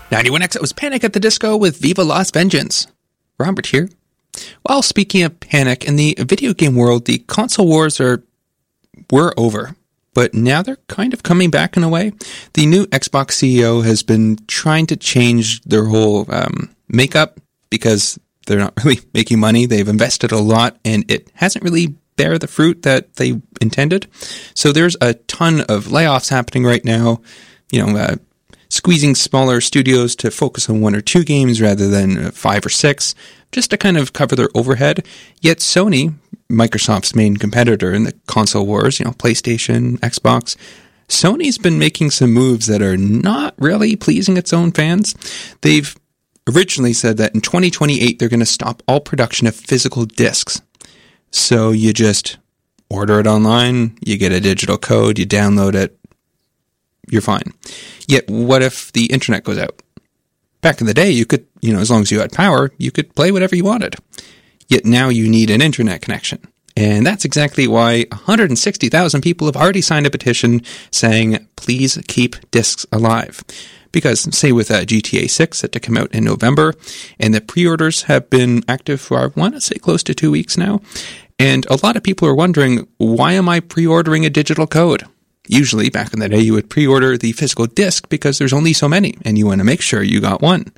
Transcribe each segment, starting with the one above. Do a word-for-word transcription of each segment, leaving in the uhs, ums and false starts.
ninety-one X, it was Panic at the Disco with Viva Las Vengeance. Robert here. Well, speaking of panic, in the video game world, the console wars are were over. But now they're kind of coming back in a way. The new Xbox C E O has been trying to change their whole um, makeup because they're not really making money. They've invested a lot, and it hasn't really bear the fruit that they intended. So there's a ton of layoffs happening right now. You know, uh, squeezing smaller studios to focus on one or two games rather than five or six, just to kind of cover their overhead. Yet Sony, Microsoft's main competitor in the console wars, you know, PlayStation, Xbox, Sony's been making some moves that are not really pleasing its own fans. They've originally said that in twenty twenty-eight, they're going to stop all production of physical discs. So you just order it online, you get a digital code, you download it, you're fine. Yet, what if the internet goes out? Back in the day, you could, you know, as long as you had power, you could play whatever you wanted. Yet now you need an internet connection. And that's exactly why one hundred sixty thousand people have already signed a petition saying, please keep discs alive. Because, say with uh, G T A six set to come out in November, and the pre-orders have been active for, I want to say, close to two weeks now. And a lot of people are wondering, why am I pre-ordering a digital code? Usually, back in the day, you would pre-order the physical disc because there's only so many, and you want to make sure you got one.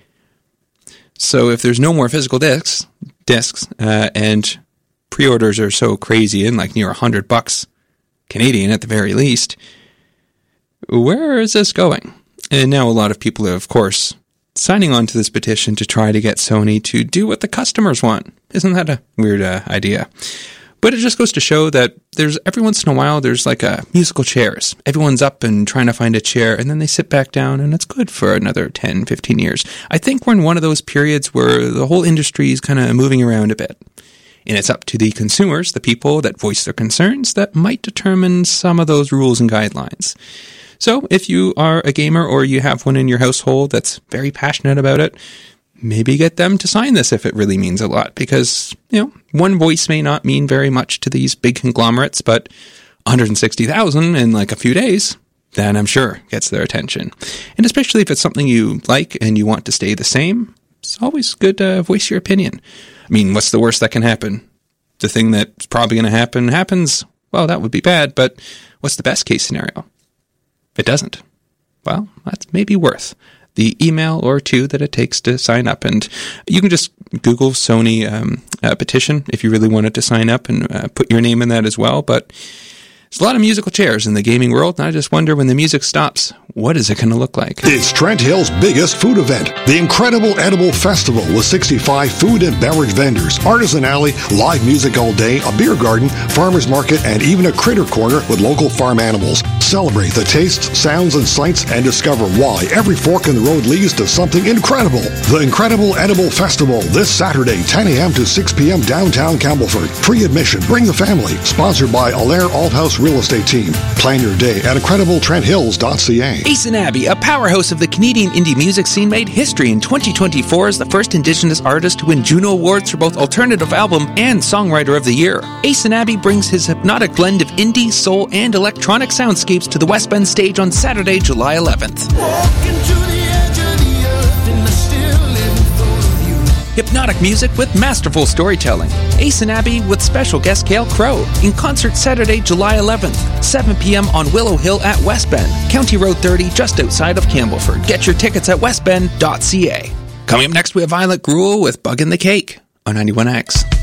So if there's no more physical discs, discs, uh, and pre-orders are so crazy and like near a hundred bucks Canadian at the very least, where is this going? And now a lot of people are, of course, signing on to this petition to try to get Sony to do what the customers want. Isn't that a weird uh, idea? But it just goes to show that there's every once in a while, there's like a musical chairs. Everyone's up and trying to find a chair, and then they sit back down, and it's good for another ten, fifteen years. I think we're in one of those periods where the whole industry is kind of moving around a bit. And it's up to the consumers, the people that voice their concerns, that might determine some of those rules and guidelines. So if you are a gamer or you have one in your household that's very passionate about it, maybe get them to sign this if it really means a lot, because, you know, one voice may not mean very much to these big conglomerates, but one hundred sixty thousand in like a few days, that I'm sure gets their attention. And especially if it's something you like and you want to stay the same, it's always good to voice your opinion. I mean, what's the worst that can happen? The thing that's probably going to happen happens. Well, that would be bad, but what's the best case scenario? It doesn't. Well, that's maybe worth the email or two that it takes to sign up. And you can just Google Sony um, uh, petition if you really wanted to sign up and uh, put your name in that as well. But there's a lot of musical chairs in the gaming world, and I just wonder when the music stops, what is it going to look like? It's Trent Hill's biggest food event, the Incredible Edible Festival, with sixty-five food and beverage vendors, artisan alley, live music all day, a beer garden, farmer's market, and even a critter corner with local farm animals. Celebrate the tastes, sounds, and sights, and discover why every fork in the road leads to something incredible. The Incredible Edible Festival, this Saturday, ten a.m. to six p.m. downtown Campbellford. Free admission. Bring the family. Sponsored by Allaire Althouse Real Estate Team. Plan your day at incredible trent hills dot c a. Ace and Abby, a powerhouse of the Canadian indie music scene, made history in twenty twenty-four as the first Indigenous artist to win Juno Awards for both Alternative Album and Songwriter of the Year. Ace and Abby brings his hypnotic blend of indie, soul, and electronic soundscapes to the West Bend stage on Saturday, July eleventh. Hypnotic music with masterful storytelling. Ace and Abby with special guest Cale Crow in concert Saturday, July eleventh, seven p.m. on Willow Hill at West Bend, County Road thirty, just outside of Campbellford. Get your tickets at west bend dot c a. Coming up next, we have Violet Gruel with Bug in the Cake on ninety-one X.